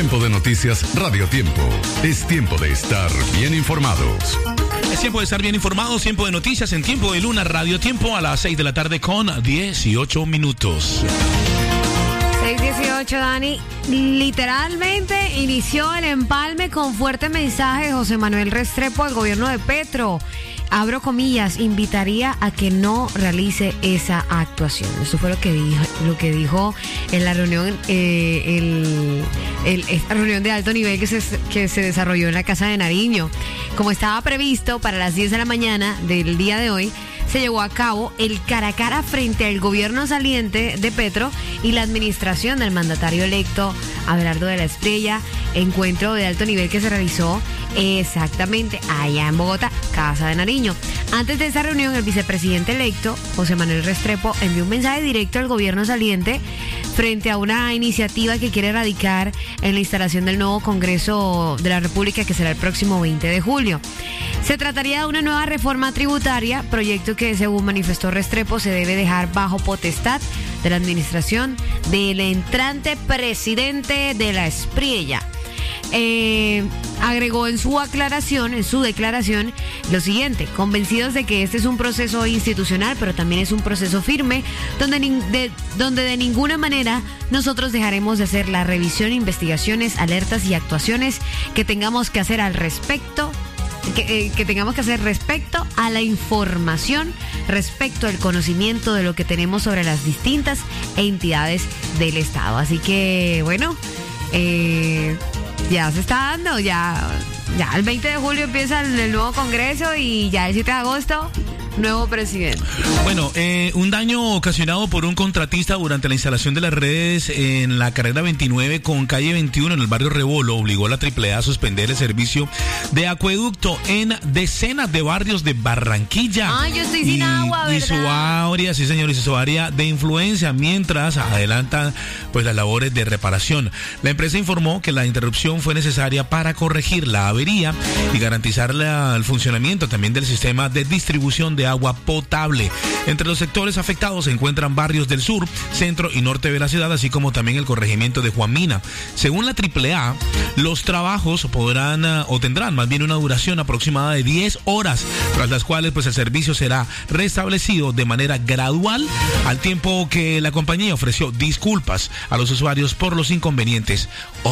Tiempo de noticias Radio Tiempo. Es tiempo de estar bien informados. Es tiempo de estar bien informados, tiempo de noticias en Tiempo de Luna, Radio Tiempo a las 6 de la tarde con 18 minutos. 6:18, Dani. Literalmente inició el empalme con fuerte mensaje de José Manuel Restrepo al gobierno de Petro. Abro comillas, invitaría a que no realice esa actuación. Eso fue lo que dijo en la reunión, esta reunión de alto nivel que se desarrolló en la Casa de Nariño. Como estaba previsto para las 10 de la mañana del día de hoy, se llevó a cabo el cara a cara frente al gobierno saliente de Petro y la administración del mandatario electo Abelardo de la Espriella, encuentro de alto nivel que se realizó exactamente allá en Bogotá, Casa de Nariño. Antes de esa reunión, el vicepresidente electo, José Manuel Restrepo, envió un mensaje directo al gobierno saliente frente a una iniciativa que quiere radicar en la instalación del nuevo Congreso de la República, que será el próximo 20 de julio. Se trataría de una nueva reforma tributaria, proyecto que, según manifestó Restrepo, se debe dejar bajo potestad de la administración del entrante presidente de la Espriella. Agregó en su declaración, lo siguiente: convencidos de que este es un proceso institucional, pero también es un proceso firme, donde de ninguna manera nosotros dejaremos de hacer la revisión, investigaciones, alertas y actuaciones que tengamos que hacer al respecto. Que tengamos que hacer respecto a la información, respecto al conocimiento de lo que tenemos sobre las distintas entidades del Estado. Así que, bueno, ya se está dando, ya el 20 de julio empieza el nuevo Congreso y ya el 7 de agosto, nuevo presidente. Bueno, un daño ocasionado por un contratista durante la instalación de las redes en la carrera 29 con calle 21 en el barrio Rebolo obligó a la AAA a suspender el servicio de acueducto en decenas de barrios de Barranquilla. Yo estoy sin agua, ¿verdad? Y su área, sí señor, y su área de influencia, mientras adelantan pues las labores de reparación. La empresa informó que la interrupción fue necesaria para corregir la avería y garantizar el funcionamiento también del sistema de distribución de agua potable. Entre los sectores afectados se encuentran barrios del sur, centro y norte de la ciudad, así como también el corregimiento de Juan Mina. Según la AAA, los trabajos tendrán más bien una duración aproximada de 10 horas, tras las cuales pues el servicio será restablecido de manera gradual, al tiempo que la compañía ofreció disculpas a los usuarios por los inconvenientes